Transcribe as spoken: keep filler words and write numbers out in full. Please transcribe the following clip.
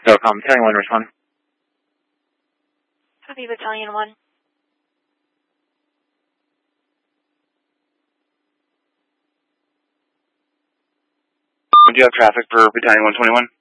SOCOM, Battalion one, respond. Copy, Battalion one. Do you have traffic for Battalion one twenty-one?